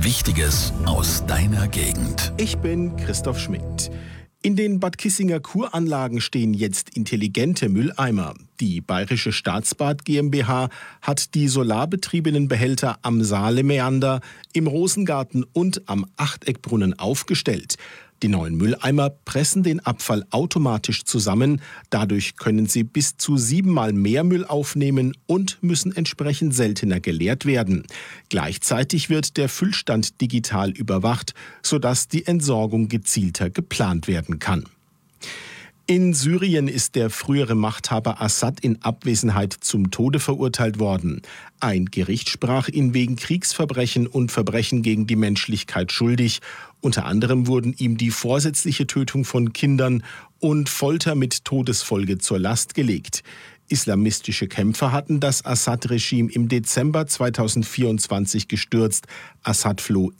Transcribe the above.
Wichtiges aus deiner Gegend. Ich bin Christoph Schmidt. In den Bad Kissinger Kuranlagen stehen jetzt intelligente Mülleimer. Die Bayerische Staatsbad GmbH hat die solarbetriebenen Behälter am Saale-Mäander, im Rosengarten und am Achteckbrunnen aufgestellt. Die neuen Mülleimer pressen den Abfall automatisch zusammen. Dadurch können sie bis zu 7-mal mehr Müll aufnehmen und müssen entsprechend seltener geleert werden. Gleichzeitig wird der Füllstand digital überwacht, sodass die Entsorgung gezielter geplant werden kann. In Syrien ist der frühere Machthaber Assad in Abwesenheit zum Tode verurteilt worden. Ein Gericht sprach ihn wegen Kriegsverbrechen und Verbrechen gegen die Menschlichkeit schuldig. Unter anderem wurden ihm die vorsätzliche Tötung von Kindern und Folter mit Todesfolge zur Last gelegt. Islamistische Kämpfer hatten das Assad-Regime im Dezember 2024 gestürzt. Assad floh